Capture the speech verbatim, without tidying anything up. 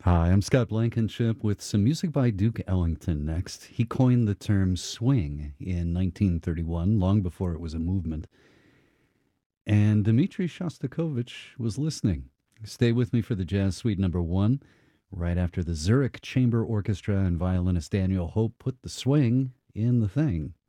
Hi, I'm Scott Blankenship with some music by Duke Ellington next. He coined the term swing in nineteen thirty-one, long before it was a movement. And Dmitri Shostakovich was listening. Stay with me for the Jazz Suite number one, right after the Zurich Chamber Orchestra and violinist Daniel Hope put the swing in the thing.